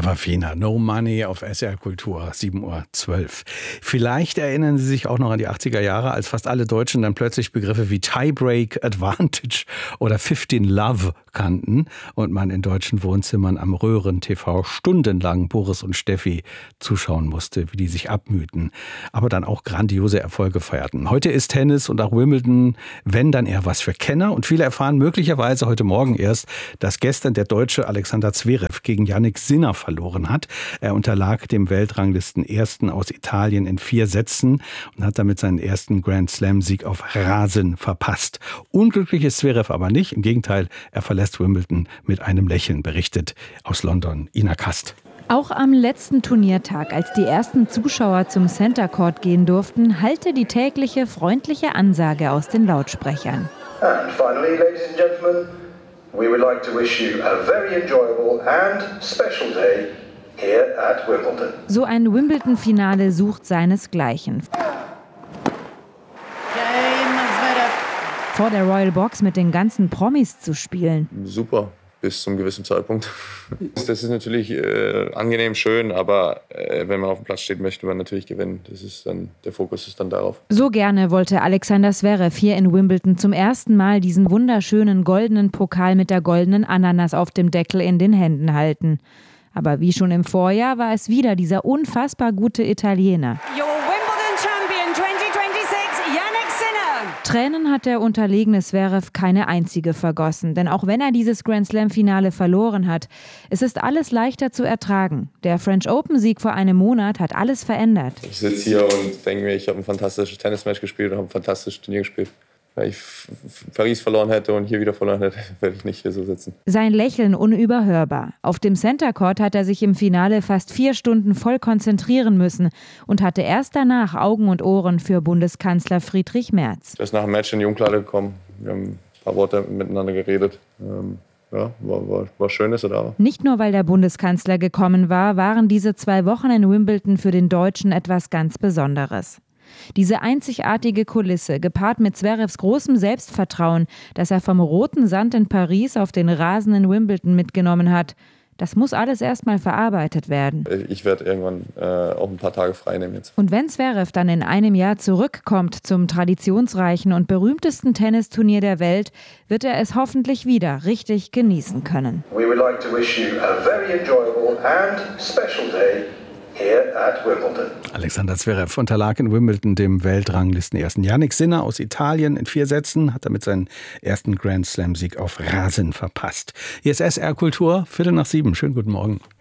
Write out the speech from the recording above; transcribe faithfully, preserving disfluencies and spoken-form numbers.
Awafina, No Money auf S R Kultur, sieben Uhr zwölf. Vielleicht erinnern Sie sich auch noch an die achtziger Jahre, als fast alle Deutschen dann plötzlich Begriffe wie Tiebreak, Advantage oder fifteen Love kannten und man in deutschen Wohnzimmern am Röhren-T V stundenlang Boris und Steffi zuschauen musste, wie die sich abmühten, aber dann auch grandiose Erfolge feierten. Heute ist Tennis und auch Wimbledon, wenn dann eher was für Kenner, und viele erfahren möglicherweise heute Morgen erst, dass gestern der Deutsche Alexander Zverev gegen Jannik Sinner verloren hat. Er unterlag dem Weltranglisten-Ersten aus Italien in vier Sätzen und hat damit seinen ersten Grand-Slam-Sieg auf Rasen verpasst. Unglücklich ist Zverev aber nicht. Im Gegenteil, er verlässt Wimbledon mit einem Lächeln, berichtet aus London Ina Kast. Auch am letzten Turniertag, als die ersten Zuschauer zum Center Court gehen durften, hallte die tägliche freundliche Ansage aus den Lautsprechern. And finally, ladies and gentlemen, we would like to wish you a very enjoyable and special day here at Wimbledon. So ein Wimbledon-Finale sucht seinesgleichen. Vor der Royal Box mit den ganzen Promis zu spielen. Super, bis zum gewissen Zeitpunkt. Das ist natürlich äh, angenehm schön, aber äh, wenn man auf dem Platz steht, möchte man natürlich gewinnen. Das ist dann, der Fokus ist dann darauf. So gerne wollte Alexander Zverev hier in Wimbledon zum ersten Mal diesen wunderschönen goldenen Pokal mit der goldenen Ananas auf dem Deckel in den Händen halten. Aber wie schon im Vorjahr war es wieder dieser unfassbar gute Italiener. Tränen hat der unterlegene Zverev keine einzige vergossen. Denn auch wenn er dieses Grand-Slam-Finale verloren hat, es ist alles leichter zu ertragen. Der French Open-Sieg vor einem Monat hat alles verändert. Ich sitze hier und denke mir, ich habe ein fantastisches Tennismatch gespielt und habe ein fantastisches Turnier gespielt. Wenn ich Paris verloren hätte und hier wieder verloren hätte, werde ich nicht hier so sitzen. Sein Lächeln unüberhörbar. Auf dem Center Court hat er sich im Finale fast vier Stunden voll konzentrieren müssen und hatte erst danach Augen und Ohren für Bundeskanzler Friedrich Merz. Er ist nach dem Match in die Umkleide gekommen. Wir haben ein paar Worte miteinander geredet. Ähm, ja, war, war, war schön, dass er da war. Nicht nur, weil der Bundeskanzler gekommen war, waren diese zwei Wochen in Wimbledon für den Deutschen etwas ganz Besonderes. Diese einzigartige Kulisse, gepaart mit Zverevs großem Selbstvertrauen, das er vom roten Sand in Paris auf den Rasen in Wimbledon mitgenommen hat, das muss alles erstmal verarbeitet werden. Ich werde irgendwann äh, auch ein paar Tage frei nehmen jetzt. Und wenn Zverev dann in einem Jahr zurückkommt zum traditionsreichen und berühmtesten Tennisturnier der Welt, wird er es hoffentlich wieder richtig genießen können. We would like to wish you a very enjoyable and special day here at Wimbledon. Alexander Zverev unterlag in Wimbledon dem Weltranglisten-Ersten Jannik Sinner aus Italien in vier Sätzen, hat damit seinen ersten Grand-Slam-Sieg auf Rasen verpasst. Hier ist S R Kultur, Viertel nach sieben. Schönen guten Morgen.